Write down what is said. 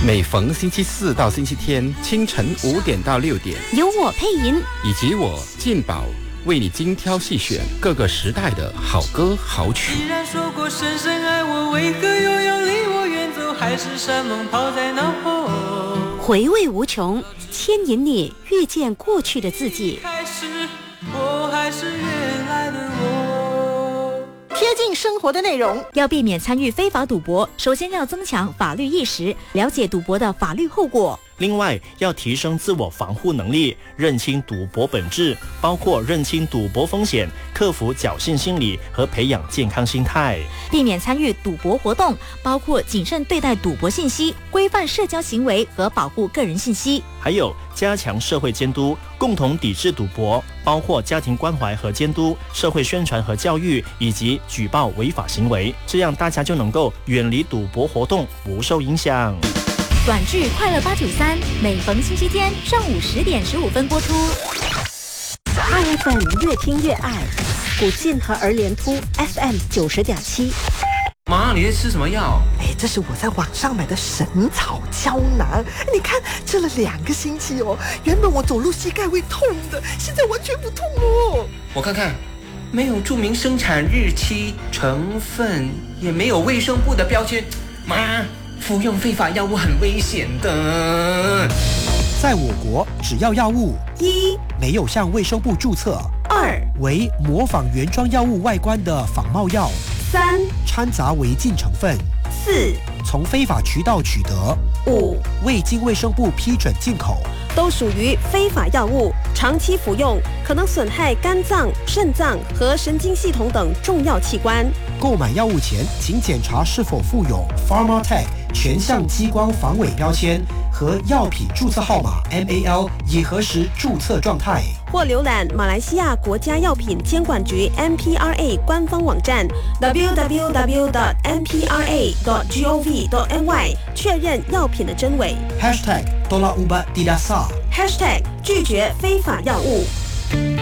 每逢星期四到星期天清晨5点到6点， 由我配音以及我进宝为你精挑细选各个时代的好歌好曲。 既然说过深深爱我，为何又要离我远走？还是山盟抛在脑后， 回味无穷，牵引你遇见过去的自己。 开始我还是原来的我。 贴近生活的内容， 要避免参与非法赌博，首先要增强法律意识，了解赌博的法律后果。 另外，要提升自我防护能力，认清赌博本质，包括认清赌博风险、克服侥幸心理和培养健康心态。 避免参与赌博活动，包括谨慎对待赌博信息、规范社交行为和保护个人信息。 还有加强社会监督，共同抵制赌博，包括家庭关怀和监督、社会宣传和教育，以及举报违法行为，这样大家就能够远离赌博活动，不受影响。 短剧《快乐893》每逢星期天上午10点15分播出。 2FM 越听越爱，古晋和儿联突 FM 90.7。 妈，你在吃什么药？ 这是我在网上买的神草胶囊，你看吃了2个星期哦，原本我走路膝盖会痛的，现在完全不痛哦。 我看看，没有注明生产日期、成分，也没有卫生部的标签。妈，服用非法药物很危险的。 在我国，只要药物 1 没有向卫生部注册 ，2 为模仿原装药物外观的仿冒药 ，3 掺杂违禁成分 ，4 从非法渠道取得 5 未经卫生部批准进口， 都属于非法药物，长期服用可能损害肝脏、肾脏和神经系统等重要器官。 购买药物前，请检查是否附有 Pharmatech 全项激光防伪标签和药品注册号码 MAL， 以核实注册状态。 或浏览马来西亚国家药品监管局 MPRA 官方网站 www.mprago.gov.my 确认药品的真伪。 #Tolak Ubat Tidak Sah 拒绝非法药物。